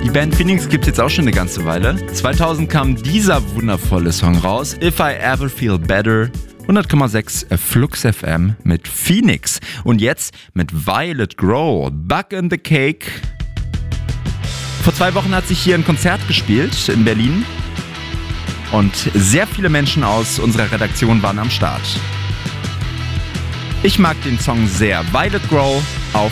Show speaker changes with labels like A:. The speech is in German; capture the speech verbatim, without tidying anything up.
A: Die Band Phoenix gibt's jetzt auch schon eine ganze Weile. zweitausend kam dieser wundervolle Song raus, If I Ever Feel Better. hundert Komma sechs Flux F M mit Phoenix. Und jetzt mit Violet Grow, Bug in the Cake. Vor zwei Wochen hat sich hier ein Konzert gespielt in Berlin. Und sehr viele Menschen aus unserer Redaktion waren am Start. Ich mag den Song sehr. Violet Grow